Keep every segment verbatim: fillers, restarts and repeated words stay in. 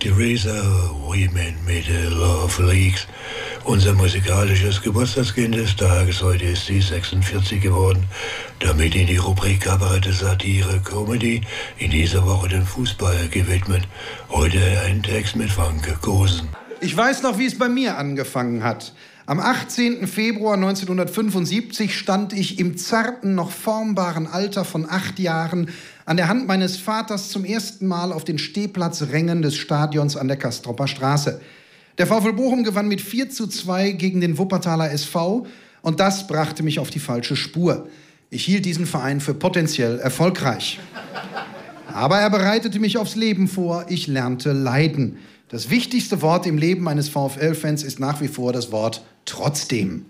Theresa Women mit Love Leaks. Unser musikalisches Geburtstagskind des Tages. Heute ist sie sechsundvierzig geworden. Damit in die Rubrik Kabarett, Satire, Comedy in dieser Woche dem Fußball gewidmet. Heute ein Text mit Franke Gosen. Ich weiß noch, wie es bei mir angefangen hat. Am achtzehnten Februar neunzehnhundertfünfundsiebzig stand ich im zarten, noch formbaren Alter von acht Jahren an der Hand meines Vaters zum ersten Mal auf den Stehplatzrängen des Stadions an der Castropper Straße. Der VfL Bochum gewann mit vier zu zwei gegen den Wuppertaler S V und das brachte mich auf die falsche Spur. Ich hielt diesen Verein für potenziell erfolgreich. Aber er bereitete mich aufs Leben vor, ich lernte leiden. Das wichtigste Wort im Leben eines VfL-Fans ist nach wie vor das Wort trotzdem.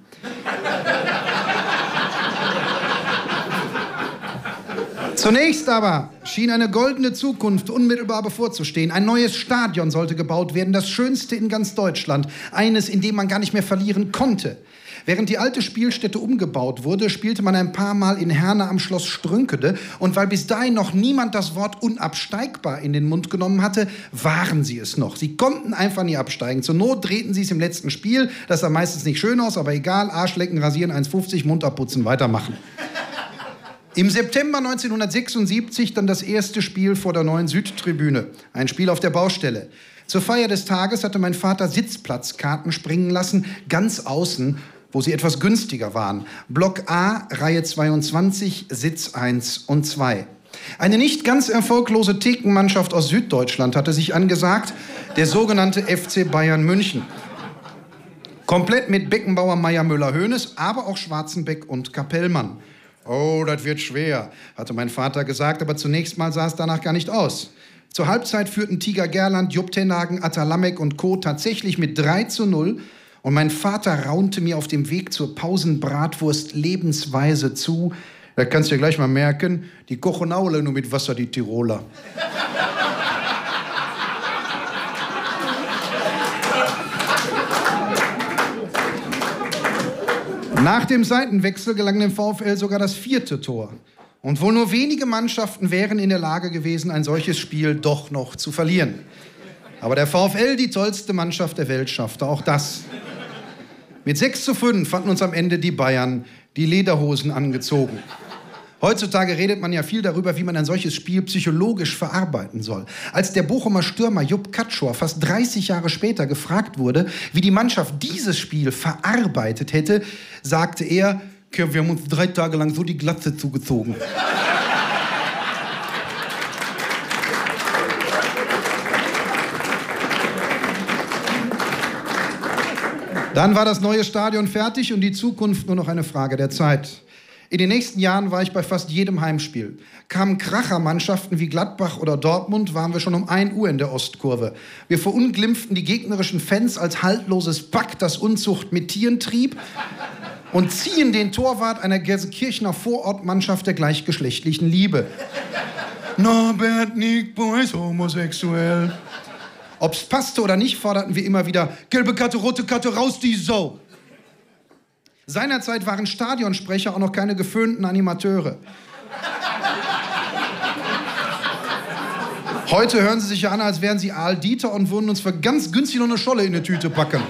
Zunächst aber schien eine goldene Zukunft unmittelbar bevorzustehen. Ein neues Stadion sollte gebaut werden, das schönste in ganz Deutschland. Eines, in dem man gar nicht mehr verlieren konnte. Während die alte Spielstätte umgebaut wurde, spielte man ein paar Mal in Herne am Schloss Strünkede. Und weil bis dahin noch niemand das Wort unabsteigbar in den Mund genommen hatte, waren sie es noch. Sie konnten einfach nie absteigen. Zur Not drehten sie es im letzten Spiel. Das sah meistens nicht schön aus, aber egal. Arschlecken, rasieren, eins fünfzig, Mund abputzen, weitermachen. Im September neunzehnhundertsechsundsiebzig dann das erste Spiel vor der neuen Südtribüne. Ein Spiel auf der Baustelle. Zur Feier des Tages hatte mein Vater Sitzplatzkarten springen lassen, ganz außen, wo sie etwas günstiger waren. Block A, Reihe zweiundzwanzig, Sitz eins und zwei. Eine nicht ganz erfolglose Thekenmannschaft aus Süddeutschland hatte sich angesagt, der sogenannte F C Bayern München. Komplett mit Beckenbauer, Meier, Müller, Hoeneß, aber auch Schwarzenbeck und Kapellmann. Oh, das wird schwer, hatte mein Vater gesagt, aber zunächst mal sah es danach gar nicht aus. Zur Halbzeit führten Tiger Gerland, Jupp Tenhagen, Atalamek und Co. tatsächlich mit drei zu null und mein Vater raunte mir auf dem Weg zur Pausenbratwurst lebensweise zu. Da kannst du dir gleich mal merken, die kochen alle nur mit Wasser, die Tiroler. Nach dem Seitenwechsel gelang dem VfL sogar das vierte Tor. Und wohl nur wenige Mannschaften wären in der Lage gewesen, ein solches Spiel doch noch zu verlieren. Aber der VfL, die tollste Mannschaft der Welt, schaffte auch das. Mit sechs zu fünf fanden uns am Ende die Bayern die Lederhosen angezogen. Heutzutage redet man ja viel darüber, wie man ein solches Spiel psychologisch verarbeiten soll. Als der Bochumer Stürmer Jupp Katschor fast dreißig Jahre später gefragt wurde, wie die Mannschaft dieses Spiel verarbeitet hätte, sagte er, wir haben uns drei Tage lang so die Glatze zugezogen. Dann war das neue Stadion fertig und die Zukunft nur noch eine Frage der Zeit. In den nächsten Jahren war ich bei fast jedem Heimspiel. Kamen Krachermannschaften wie Gladbach oder Dortmund, waren wir schon um ein Uhr in der Ostkurve. Wir verunglimpften die gegnerischen Fans als haltloses Pack, das Unzucht mit Tieren trieb, und ziehen den Torwart einer Gelsenkirchener Vorortmannschaft der gleichgeschlechtlichen Liebe. Norbert Nickbo ist homosexuell. Ob's passte oder nicht, forderten wir immer wieder, gelbe Karte, rote Karte, raus die Sau. Seinerzeit waren Stadionsprecher auch noch keine geföhnten Animateure. Heute hören sie sich ja an, als wären sie Aal Dieter und würden uns für ganz günstig noch eine Scholle in eine Tüte packen.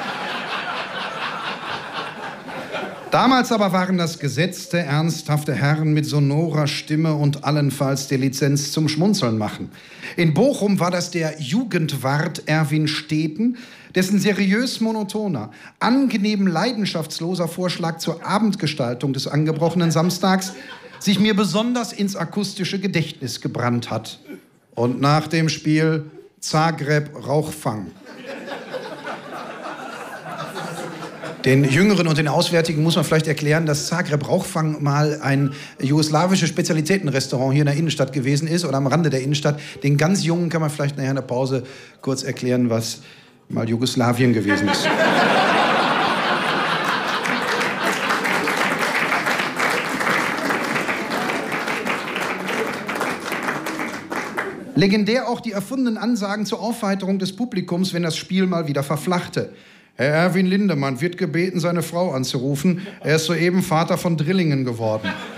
Damals aber waren das gesetzte, ernsthafte Herren mit sonorer Stimme und allenfalls der Lizenz zum Schmunzeln machen. In Bochum war das der Jugendwart Erwin Steten, dessen seriös monotoner, angenehm leidenschaftsloser Vorschlag zur Abendgestaltung des angebrochenen Samstags sich mir besonders ins akustische Gedächtnis gebrannt hat. Und nach dem Spiel Zagreb Rauchfang. Den Jüngeren und den Auswärtigen muss man vielleicht erklären, dass Zagreb Rauchfang mal ein jugoslawisches Spezialitätenrestaurant hier in der Innenstadt gewesen ist oder am Rande der Innenstadt. Den ganz Jungen kann man vielleicht nachher in der Pause kurz erklären, was mal Jugoslawien gewesen ist. Legendär auch die erfundenen Ansagen zur Aufheiterung des Publikums, wenn das Spiel mal wieder verflachte. Herr Erwin Lindemann wird gebeten, seine Frau anzurufen. Er ist soeben Vater von Drillingen geworden.